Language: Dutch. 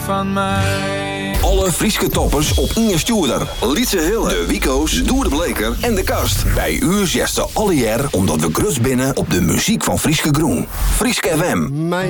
van mij. Alle Frieske toppers op Inge Stuurder, Lietse Hille, de Wico's, Doer de Bleker en de Kast. Bij u zesten alle jaar omdat we grus binnen op de muziek van Frieske Groen. Frieske FM.